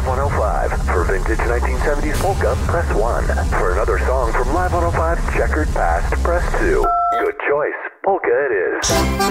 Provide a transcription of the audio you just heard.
Live 105. For vintage 1970s polka, press 1. For another song from Live 105's checkered past, press 2. Good choice. Polka it is.